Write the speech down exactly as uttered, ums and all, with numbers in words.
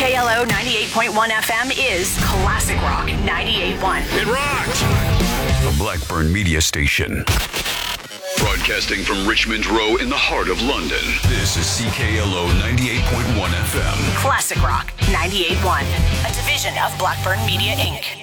K L O ninety-eight point one F M is Classic Rock ninety-eight point one. It rocks! The Blackburn Media Station. Broadcasting from Richmond Row in the heart of London. This is C K L O ninety-eight point one F M. Classic Rock ninety-eight point one, a division of Blackburn Media, Incorporated.